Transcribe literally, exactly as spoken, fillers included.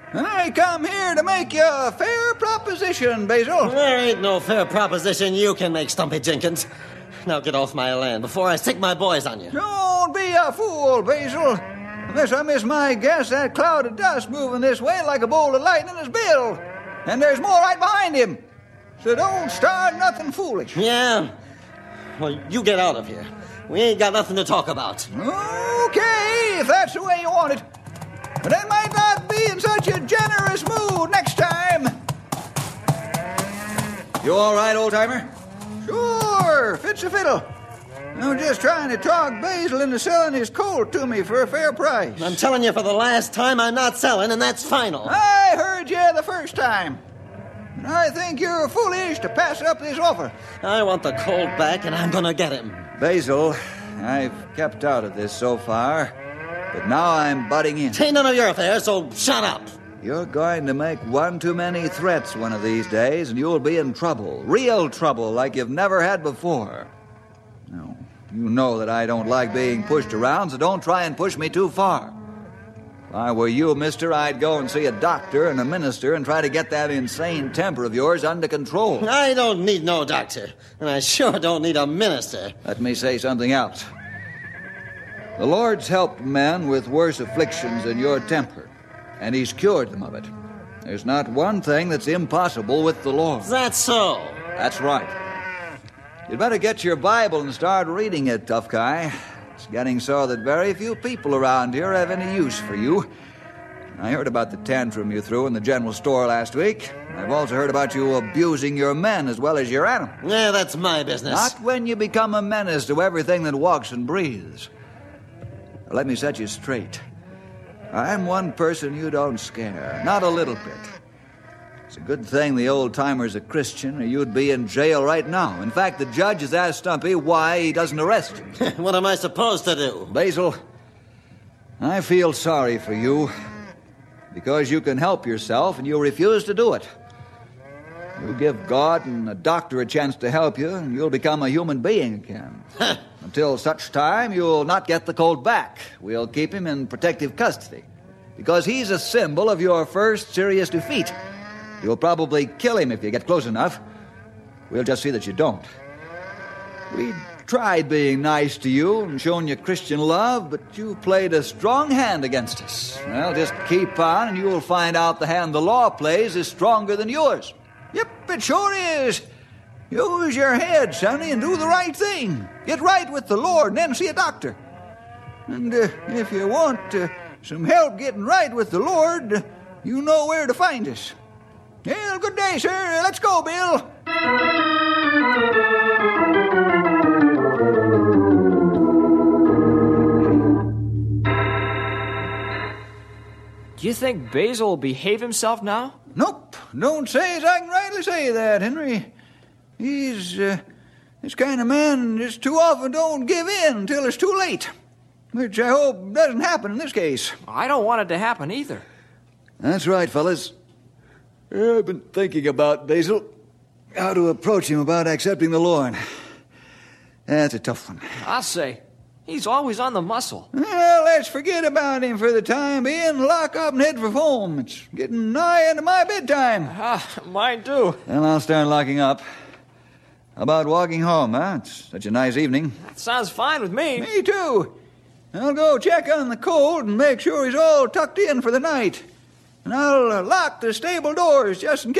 I come here to make you a fair proposition, Basil. There ain't no fair proposition you can make, Stumpy Jenkins. Now get off my land before I stick my boys on you. Don't be a fool, Basil. Unless I miss my guess, that cloud of dust moving this way like a bolt of lightning is Bill. And there's more right behind him. So don't start nothing foolish. Yeah? Well, you get out of here. We ain't got nothing to talk about. Okay, if that's the way you want it. But I might not be in such a generous mood next time. You all right, old-timer? Sure, fits a fiddle. I'm just trying to talk Basil into selling his colt to me for a fair price. I'm telling you for the last time I'm not selling, and that's final. I heard you the first time. I think you're foolish to pass up this offer. I want the colt back, and I'm gonna get him. Basil, I've kept out of this so far, but now I'm butting in. Ain't none of your affair, so shut up. You're going to make one too many threats one of these days, and you'll be in trouble. Real trouble like you've never had before. No, you know that I don't like being pushed around, so don't try and push me too far. If I were you, mister, I'd go and see a doctor and a minister and try to get that insane temper of yours under control. I don't need no doctor, and I sure don't need a minister. Let me say something else. The Lord's helped men with worse afflictions than your temper, and he's cured them of it. There's not one thing that's impossible with the Lord. Is that so? That's right. You'd better get your Bible and start reading it, tough guy. It's getting so that very few people around here have any use for you. I heard about the tantrum you threw in the general store last week. I've also heard about you abusing your men as well as your animals. Yeah, that's my business. Not when you become a menace to everything that walks and breathes. Let me set you straight. I'm one person you don't scare, not a little bit. It's a good thing the old-timer's a Christian, or you'd be in jail right now. In fact, the judge has asked Stumpy why he doesn't arrest you. What am I supposed to do? Basil, I feel sorry for you because you can help yourself and you refuse to do it. You give God and a doctor a chance to help you, and you'll become a human being again. Until such time, you'll not get the colt back. We'll keep him in protective custody because he's a symbol of your first serious defeat. You'll probably kill him if you get close enough. We'll just see that you don't. We tried being nice to you and showing you Christian love, but you played a strong hand against us. Well, just keep on and you'll find out the hand the law plays is stronger than yours. Yep, it sure is. Use your head, sonny, and do the right thing. Get right with the Lord and then see a doctor. And uh, if you want uh, some help getting right with the Lord, uh, you know where to find us. Well, good day, sir. Let's go, Bill. Do you think Basil will behave himself now? Nope. Don't say as I can rightly say that, Henry. He's uh, this kind of man just too often don't give in until it's too late, which I hope doesn't happen in this case. I don't want it to happen either. That's right, fellas. I've been thinking about Basil, how to approach him about accepting the Lord. That's a tough one. I'll say. He's always on the muscle. Well, let's forget about him for the time being. Lock up and head for home. It's getting nigh into my bedtime. Ah, mine too. Then I'll start locking up. How about walking home, huh? It's such a nice evening. That sounds fine with me. Me too. I'll go check on the colt and make sure he's all tucked in for the night. And I'll uh, lock the stable doors just in case.